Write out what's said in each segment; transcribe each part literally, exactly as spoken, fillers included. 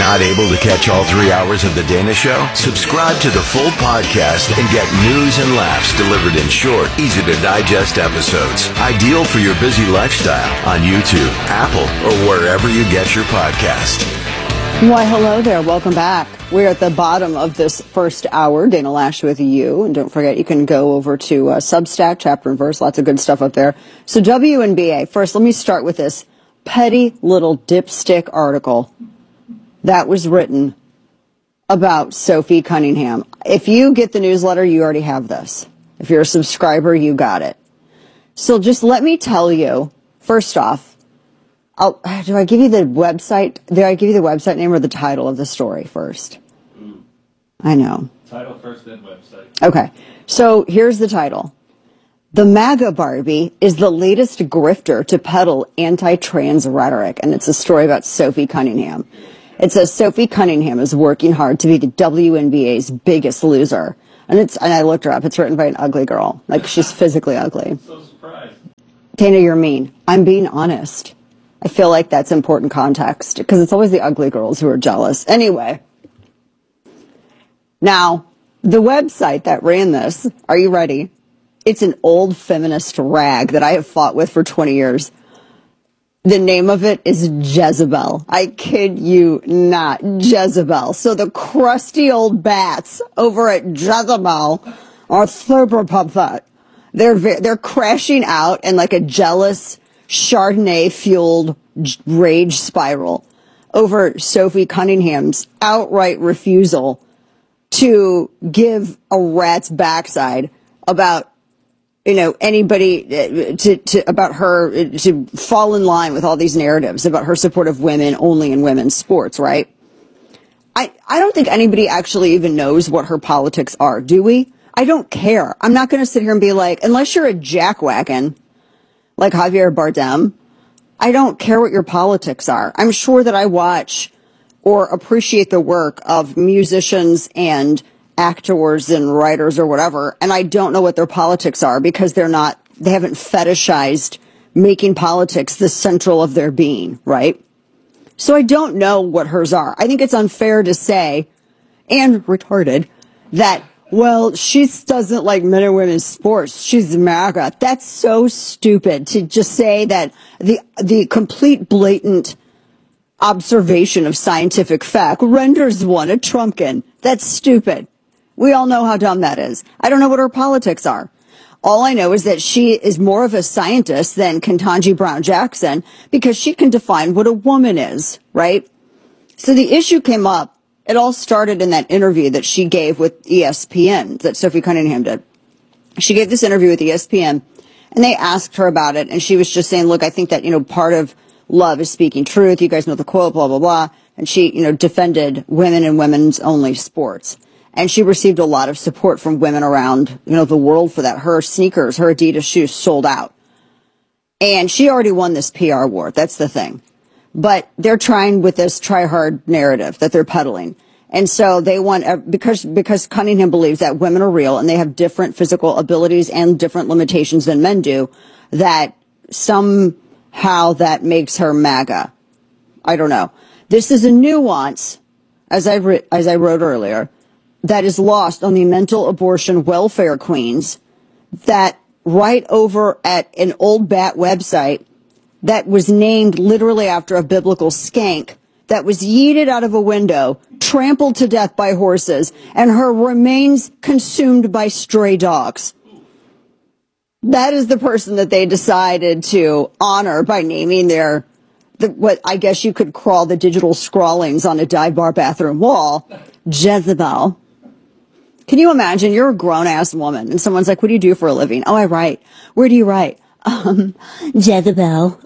Not able to catch all three hours of The Dana Show? Subscribe to the full podcast and get news and laughs delivered in short, easy-to-digest episodes. Ideal for your busy lifestyle on YouTube, Apple, or wherever you get your podcast. Why, hello there. Welcome back. We're at the bottom of this first hour. Dana Loesch with you. And don't forget, you can go over to uh, Substack, chapter and verse. Lots of good stuff up there. So W N B A. First, let me start with this petty little dipstick article that was written about Sophie Cunningham. If you get the newsletter, you already have this. If you're a subscriber, you got it. So just let me tell you, first off, I'll, do I give you the website? Do I give you the website name or the title of the story first? Mm. I know. Title first, then website. Okay. So here's the title. The MAGA Barbie is the latest grifter to peddle anti-trans rhetoric. And it's a story about Sophie Cunningham. It says Sophie Cunningham is working hard to be the W N B A's biggest loser. And it's, and I looked her up. It's written by an ugly girl. Like, she's physically ugly. I'm so surprised. Dana, you're mean. I'm being honest. I feel like that's important context because it's always the ugly girls who are jealous. Anyway, now, the website that ran this, are you ready? It's an old feminist rag that I have fought with for twenty years. The name of it is Jezebel. I kid you not, Jezebel. So the crusty old bats over at Jezebel are super puppet. They're, they're crashing out in like a jealous Chardonnay-fueled rage spiral over Sophie Cunningham's outright refusal to give a rat's backside about, you know, anybody to, to about her to fall in line with all these narratives about her support of women only in women's sports, right? I, I don't think anybody actually even knows what her politics are, do we? I don't care. I'm not going to sit here and be like, unless you're a jackwagon like Javier Bardem, I don't care what your politics are. I'm sure that I watch or appreciate the work of musicians and actors and writers or whatever, and I don't know what their politics are because they're not, they haven't fetishized making politics the central of their being, right? So I don't know what hers are. I think it's unfair to say, and retarded, that well, she doesn't like men and women's sports. She's MAGA. That's so stupid to just say that the the complete blatant observation of scientific fact renders one a Trumpkin. That's stupid. We all know how dumb that is. I don't know what her politics are. All I know is that she is more of a scientist than Ketanji Brown Jackson because she can define what a woman is, right? So the issue came up. It all started in that interview that she gave with E S P N, that Sophie Cunningham did. She gave this interview with E S P N, and they asked her about it, and she was just saying, look, I think that, you know, part of love is speaking truth. You guys know the quote, blah, blah, blah. And she, you know, defended women and women's only sports. And she received a lot of support from women around, you know, the world for that. Her sneakers, her Adidas shoes sold out. And she already won this P R war. That's the thing. But they're trying with this try-hard narrative that they're peddling. And so they want, because, because Cunningham believes that women are real and they have different physical abilities and different limitations than men do, that somehow that makes her MAGA. I don't know. This is a nuance, as I, re- as I wrote earlier, that is lost on the mental abortion welfare queens that right over at an old bat website that was named literally after a biblical skank that was yeeted out of a window, trampled to death by horses, and her remains consumed by stray dogs. That is the person that they decided to honor by naming their, the, what I guess you could call the digital scrawlings on a dive bar bathroom wall, Jezebel. Can you imagine? You're a grown-ass woman, and someone's like, what do you do for a living? Oh, I write. Where do you write? Um, Jezebel.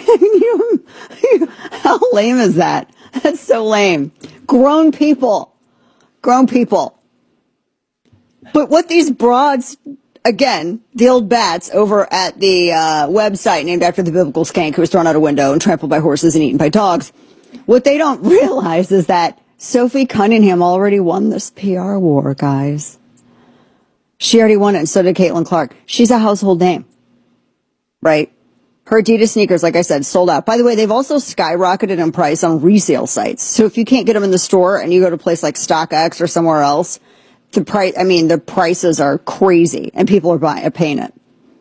How lame is that? That's so lame. Grown people. Grown people. But what these broads, again, the old bats over at the uh, website named after the biblical skank who was thrown out a window and trampled by horses and eaten by dogs, what they don't realize is that Sophie Cunningham already won this P R war, guys. She already won it, and so did Caitlin Clark. She's a household name, right? Her Adidas sneakers, like I said, sold out. By the way, they've also skyrocketed in price on resale sites. So if you can't get them in the store and you go to a place like StockX or somewhere else, the price, I mean, the prices are crazy and people are buying, are paying it.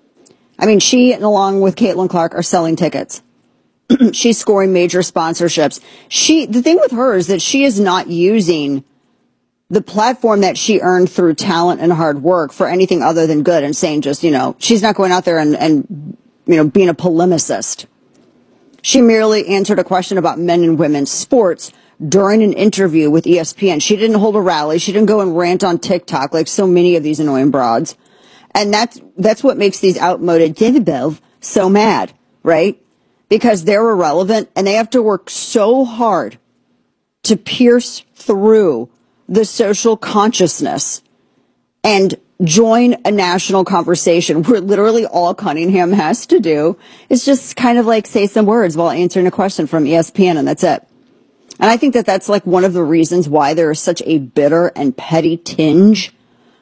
I mean, she, along with Caitlin Clark, are selling tickets. She's scoring major sponsorships. She, the thing with her is that she is not using the platform that she earned through talent and hard work for anything other than good and saying just, you know, she's not going out there and, and you know, being a polemicist. She merely answered a question about men and women's sports during an interview with E S P N. She didn't hold a rally. She didn't go and rant on TikTok like so many of these annoying broads. And that's, that's what makes these outmoded Jezebels so mad, right? Because they're irrelevant and they have to work so hard to pierce through the social consciousness and join a national conversation where literally all Cunningham has to do is just kind of like say some words while answering a question from E S P N, and that's it. And I think that that's like one of the reasons why there is such a bitter and petty tinge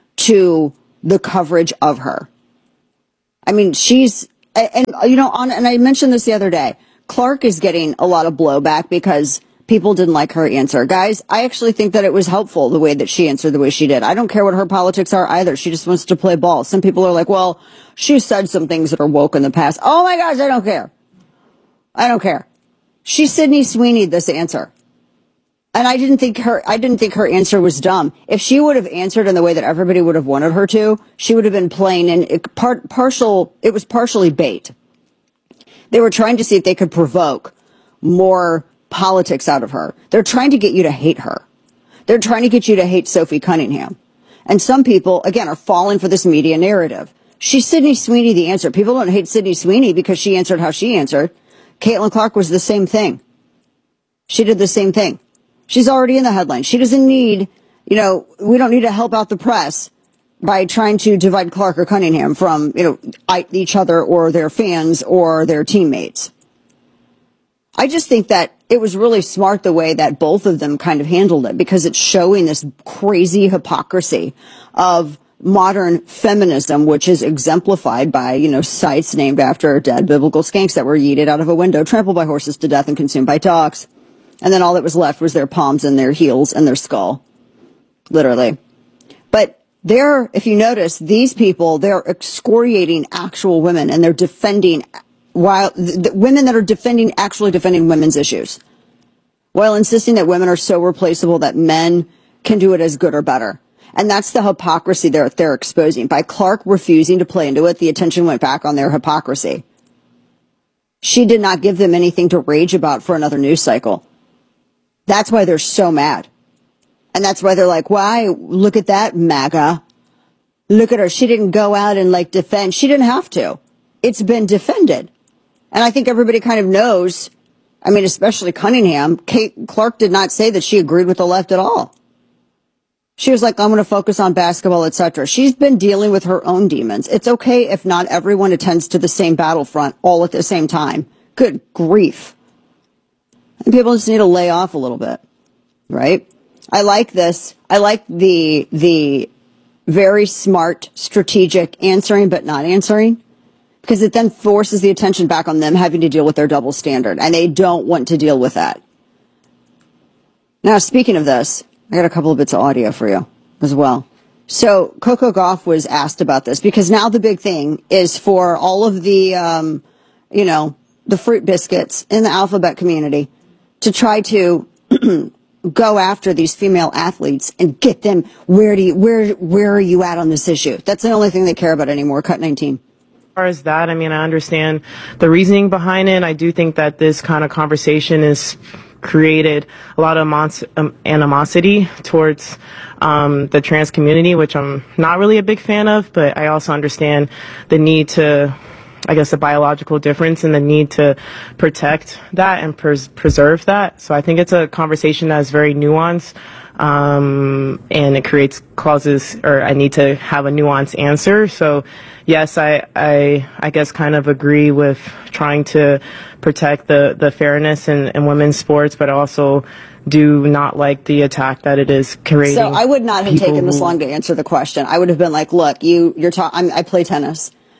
to the coverage of her. I mean, she's, and, and you know, on, and I mentioned this the other day, Clark is getting a lot of blowback because people didn't like her answer. Guys, I actually think that it was helpful the way that she answered the way she did. I don't care what her politics are either. She just wants to play ball. Some people are like, well, she said some things that are woke in the past. Oh my gosh, I don't care. I don't care. She Sydney Sweeney'd this answer. And I didn't think her, I didn't think her answer was dumb. If she would have answered in the way that everybody would have wanted her to, she would have been playing in it, part, partial, it was partially bait. They were trying to see if they could provoke more politics out of her. They're trying to get you to hate her. They're trying to get you to hate Sophie Cunningham. And some people, again, are falling for this media narrative. She's Sydney Sweeney the answer. People don't hate Sydney Sweeney because she answered how she answered. Caitlin Clark was the same thing. She did the same thing. She's already in the headline. She doesn't need, you know, we don't need to help out the press by trying to divide Clark or Cunningham from, you know, each other or their fans or their teammates. I just think that it was really smart the way that both of them kind of handled it, because it's showing this crazy hypocrisy of modern feminism, which is exemplified by, you know, sites named after dead biblical skanks that were yeeted out of a window, trampled by horses to death and consumed by dogs. And then all that was left was their palms and their heels and their skull. Literally. But they're, if you notice, these people, they're excoriating actual women and they're defending while the women that are defending, actually defending women's issues, while insisting that women are so replaceable that men can do it as good or better. And that's the hypocrisy they're, they're exposing. By Clark refusing to play into it, the attention went back on their hypocrisy. She did not give them anything to rage about for another news cycle. That's why they're so mad. And that's why they're like, why? Look at that MAGA. Look at her. She didn't go out and like defend. She didn't have to. It's been defended. And I think everybody kind of knows, I mean, especially Cunningham, Kate Clark did not say that she agreed with the left at all. She was like, I'm going to focus on basketball, et cetera. She's been dealing with her own demons. It's okay if not everyone attends to the same battlefront all at the same time. Good grief. And people just need to lay off a little bit, right? I like this. I like the, the very smart, strategic answering, but not answering, because it then forces the attention back on them having to deal with their double standard, and they don't want to deal with that. Now, speaking of this, I got a couple of bits of audio for you as well. So Coco Gauff was asked about this, because now the big thing is for all of the, um, you know, the fruit biscuits in the alphabet community to try to go after these female athletes and get them, where do you, where, where are you at on this issue? That's the only thing they care about anymore. Cut nineteen. As far as that, I mean, I understand the reasoning behind it. I do think that this kind of conversation has created a lot of mons- um, animosity towards um, the trans community, which I'm not really a big fan of, but I also understand the need to, I guess, the biological difference and the need to protect that and pres- preserve that. So I think it's a conversation that is very nuanced, um, and it creates clauses, or I need to have a nuanced answer. So yes, I, I, I guess kind of agree with trying to protect the, the fairness in, in women's sports, but also do not like the attack that it is creating. So I would not have taken this long to answer the question. I would have been like, look, you, you're talking, I play tennis.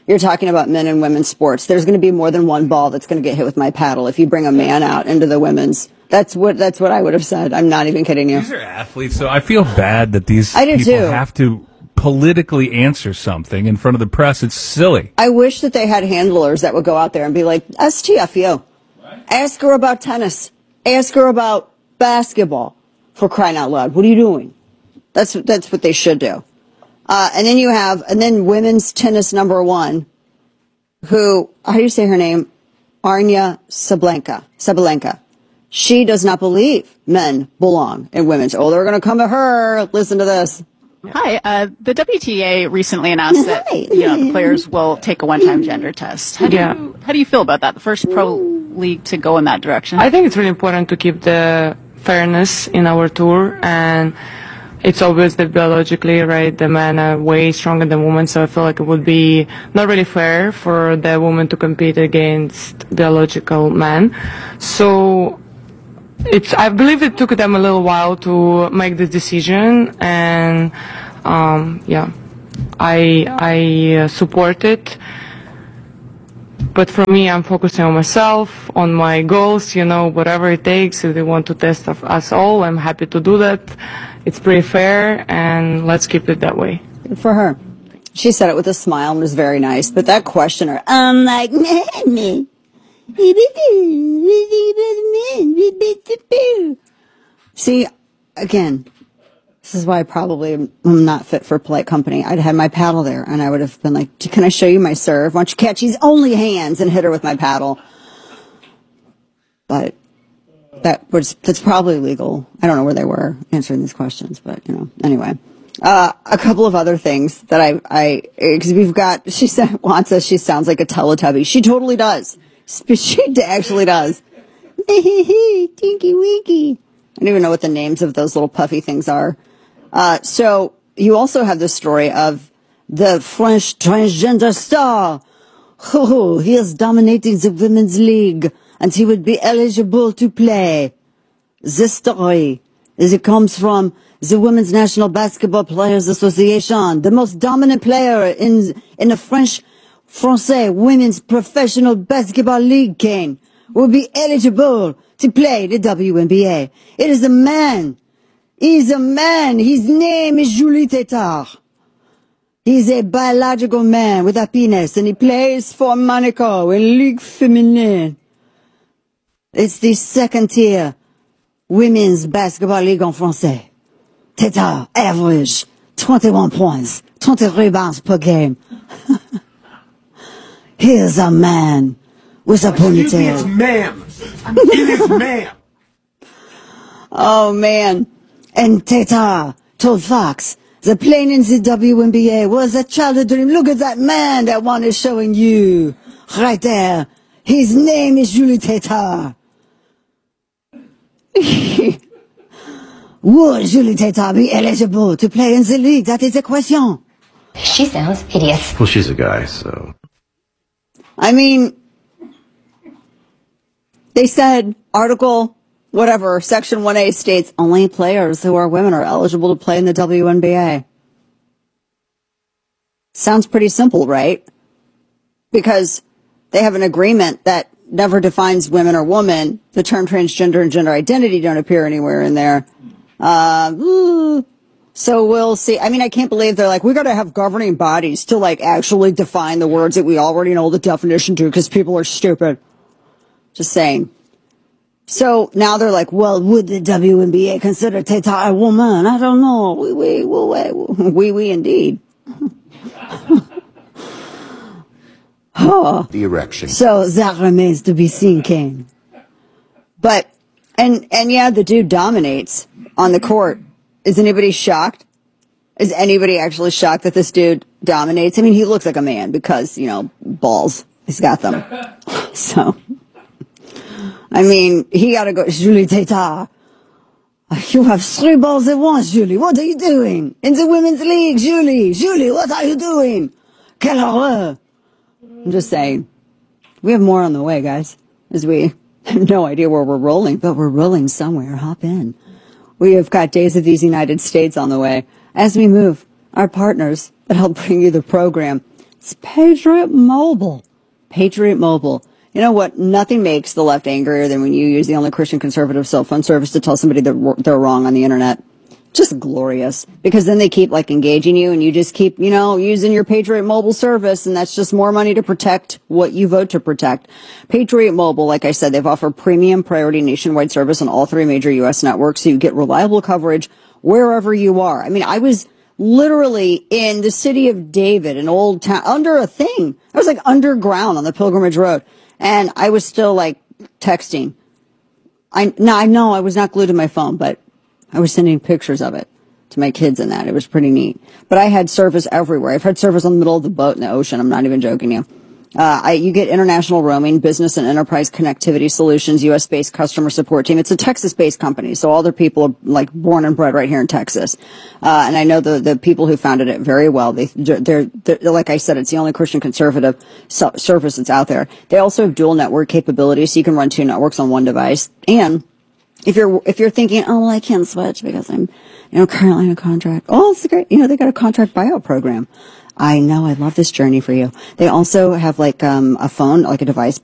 you're talking about men and women's sports. There's going to be more than one ball that's going to get hit with my paddle if you bring a man out into the women's. That's what that's what I would have said. I'm not even kidding you. These are athletes, so I feel bad that these I do people too. have to politically answer something in front of the press. It's silly. I wish that they had handlers that would go out there and be like, S T F U. Ask her about tennis. Ask her about basketball. For crying out loud. What are you doing? That's that's what they should do. Uh, and then you have, and then women's tennis number one, who, how do you say her name? Arnya Sabalenka. Sabalenka. She does not believe men belong in women's. Oh, they're going to come at her. Listen to this. Hi. Uh, the W T A recently announced that Hi. you know the players will take a one-time gender test. How do Yeah. you how do you feel about that? The first pro league to go in that direction. I think it's really important to keep the fairness in our tour, and it's obvious that biologically, right, the men are way stronger than women, so I feel like it would be not really fair for the woman to compete against biological men. So it's, I believe it took them a little while to make this decision, and um, yeah, I I uh, support it. But for me, I'm focusing on myself, on my goals, you know, whatever it takes. If they want to test of us all, I'm happy to do that. It's pretty fair, and let's keep it that way. Good for her. She said it with a smile and was very nice. But that questioner, I'm like, man, see, again, this is why I probably am not fit for polite company. I'd had my paddle there, and I would have been like, can I show you my serve? Why don't you catch these only hands and hit her with my paddle? But that was, that's probably legal. I don't know where they were answering these questions, but, you know, anyway. Uh, a couple of other things that I, I, because we've got, she said, wants us, she sounds like a Teletubby. She totally does. She actually does. Tinky winky. I don't even know what the names of those little puffy things are. Uh, so you also have the story of the French transgender star. Oh, he is dominating the women's league, and he would be eligible to play. This story is it comes from the Women's National Basketball Players Association, the most dominant player in in the French Francais Women's Professional Basketball League. Kane will be eligible to play the W N B A. It is a man. He's a man. His name is Julie Tétart. He's a biological man with a penis, and he plays for Monaco in Ligue Féminine. It's the second tier women's basketball league en français. Tétart average twenty-one points, twenty rebounds per game. Here's a man with a ponytail. Excuse me, it's ma'am. It is ma'am. Oh, man. And Tétart told Fox, the playing in the W N B A was a childhood dream. Look at that man that one is showing you. Right there. His name is Julie Tétart. Would Julie Tétart be eligible to play in the league? That is the question. She sounds hideous. Well, she's a guy, so. I mean, they said article, whatever, section one A states only players who are women are eligible to play in the W N B A. Sounds pretty simple, right? Because they have an agreement that never defines women or woman. The term transgender and gender identity don't appear anywhere in there. Uh, ooh. So we'll see. I mean, I can't believe they're like, we got to have governing bodies to like actually define the words that we already know the definition to because people are stupid. Just saying. So now they're like, well, would the W N B A consider Tétart a woman? I don't know. We, we, we, we, we, we indeed. Oh. The erection. So that remains to be seen, Kane. But, and, and yeah, the dude dominates on the court. Is anybody shocked? Is anybody actually shocked that this dude dominates? I mean, he looks like a man because, you know, balls. He's got them. So, I mean, he got to go. Julie Tétart. You have three balls at once, Julie. What are you doing? In the women's league, Julie. Julie, what are you doing? Quelle horreur. I'm just saying. We have more on the way, guys. As we have no idea where we're rolling, but we're rolling somewhere. Hop in. We have got Days of these United States on the way. As we move, our partners that help bring you the program, It's Patriot Mobile. Patriot Mobile. You know what? Nothing makes the left angrier than when you use the only Christian conservative cell phone service to tell somebody that they're wrong on the internet. Just glorious. Because then they keep like engaging you and you just keep, you know, using your Patriot Mobile service, and that's just more money to protect what you vote to protect. Patriot Mobile, like I said, they've offered premium priority nationwide service on all three major U S networks, so you get reliable coverage wherever you are. I mean, I was literally in the city of David, an old town, under a thing. I was like underground on the Pilgrimage Road, and I was still like texting. I, no, I know I was not glued to my phone, but I was sending pictures of it to my kids and that. It was pretty neat. But I had service everywhere. I've had service on the middle of the boat in the ocean. I'm not even joking you. Uh, I, you get international roaming, business and enterprise connectivity solutions, U S-based customer support team. It's a Texas-based company, so all their people are like born and bred right here in Texas. Uh, and I know the, the people who founded it very well. They, they're, they're, like I said, it's the only Christian conservative so- service that's out there. They also have dual network capabilities, so you can run two networks on one device. And If you're, if you're thinking, oh, well, I can't switch because I'm, you know, currently in a contract. Oh, it's great. You know, they got a contract buyout program. I know. I love this journey for you. They also have like, um, a phone, like a device